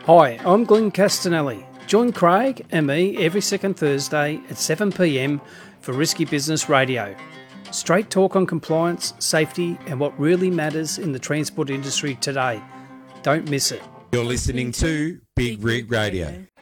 Hi, I'm Glenn Castanelli. Join Craig and me every second Thursday at 7 p.m. for Risky Business Radio. Straight talk on compliance, safety and what really matters in the transport industry today. Don't miss it. You're listening to Big Rig Radio.